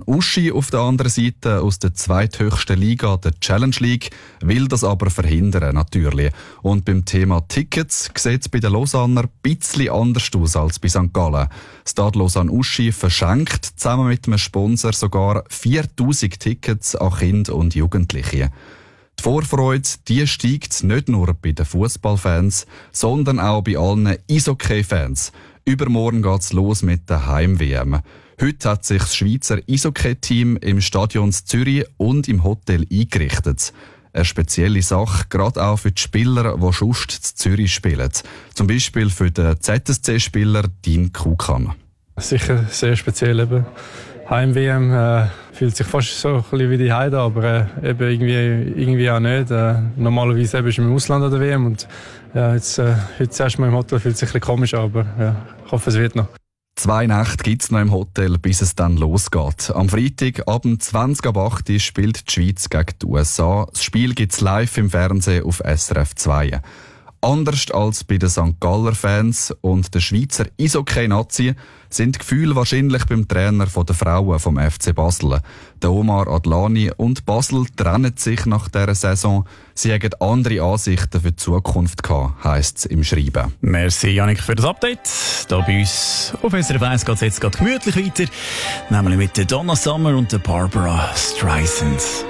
Uschi auf der anderen Seite aus der zweithöchsten Liga, der Challenge League, will das aber verhindern, natürlich. Und beim Thema Tickets sieht es bei den Lausanner ein bisschen anders aus als bei St. Gallen. Stade Lausanne Uschi verschenkt zusammen mit einem Sponsor sogar 4000 Tickets an Kinder und Jugendliche. Die Vorfreude, die steigt nicht nur bei den Fußballfans, sondern auch bei allen Eishockey-Fans. Übermorgen geht's los mit der Heim-WM. Heute hat sich das Schweizer Eishockey-Team im Stadion Zürich und im Hotel eingerichtet. Eine spezielle Sache, gerade auch für die Spieler, die sonst in Zürich spielen. Zum Beispiel für den ZSC-Spieler Dean Kukan. Sicher sehr speziell. Eben. Heim-WM fühlt sich fast so ein bisschen wie die Heide, aber eben irgendwie auch nicht. Normalerweise eben ist man im Ausland an der WM und jetzt heute zuerst mal im Hotel fühlt sich ein bisschen komisch an, aber ich hoffe, es wird noch. 2 Nächte gibt es noch im Hotel, bis es dann losgeht. Am Freitag ab 20:08 Uhr spielt die Schweiz gegen die USA. Das Spiel gibt es live im Fernsehen auf SRF 2. Anders als bei den St. Galler Fans und der Schweizer Eishockey-Nazi sind die Gefühle wahrscheinlich beim Trainer der Frauen vom FC Basel. Der Omar Adlani und Basel trennen sich nach dieser Saison. Sie haben andere Ansichten für die Zukunft gehabt, heisst es im Schreiben. Merci, Jannik, für das Update. Hier bei uns auf SRF 1 geht es jetzt gemütlich weiter, nämlich mit der Donna Summer und der Barbara Streisand.